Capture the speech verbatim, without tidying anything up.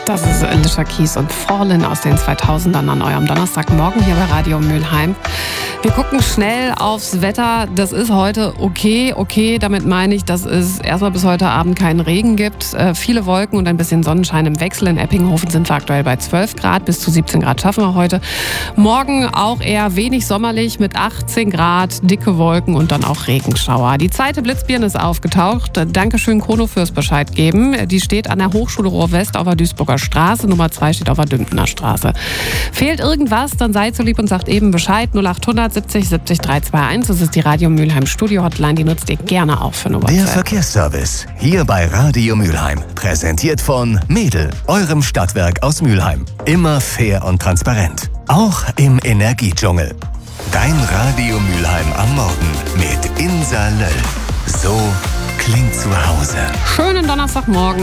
Das ist Alicia Keys und Fallen aus den zweitausendern an eurem Donnerstagmorgen hier bei Radio Mülheim. Wir gucken schnell aufs Wetter. Das ist heute okay. Okay, damit meine ich, dass es erstmal bis heute Abend keinen Regen gibt. Äh, viele Wolken und ein bisschen Sonnenschein im Wechsel. In Eppinghofen sind wir aktuell bei zwölf Grad. Bis zu siebzehn Grad schaffen wir heute. Morgen auch eher wenig sommerlich mit achtzehn Grad, dicke Wolken und dann auch Regenschauer. Die zweite Blitzbirne ist aufgetaucht. Dankeschön, Chrono, fürs Bescheid geben. Die steht an der Hochschule Ruhr-West auf der Duisburger Straße. Nummer zwei steht auf der Dümpener Straße. Fehlt irgendwas, dann seid so lieb und sagt eben Bescheid. null achthundert siebzig siebzig drei zwei eins. Das ist die Radio Mülheim Studio Hotline. Die nutzt ihr gerne auch für eine WhatsApp. Der Verkehrsservice hier bei Radio Mülheim. Präsentiert von Mädel, eurem Stadtwerk aus Mülheim. Immer fair und transparent. Auch im Energiedschungel. Dein Radio Mülheim am Morgen mit Insa Löll. So klingt zu Hause. Schönen Donnerstagmorgen.